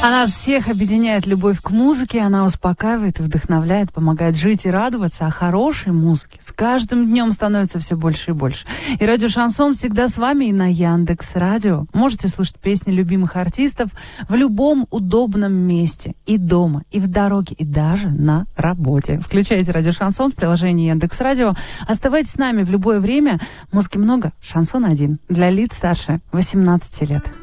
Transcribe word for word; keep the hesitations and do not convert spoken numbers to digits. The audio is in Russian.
А нас всех объединяет любовь к музыке, она успокаивает и вдохновляет, помогает жить и радоваться, а хорошей музыки с каждым днем становится все больше и больше. И радио «Шансон» всегда с вами и на Яндекс.Радио. Можете слушать песни любимых артистов в любом удобном месте, и дома, и в дороге, и даже на работе. Включайте радио «Шансон» в приложении Яндекс.Радио. Оставайтесь с нами в любое время. Музыки много, шансон один. Для лиц старше восемнадцати лет.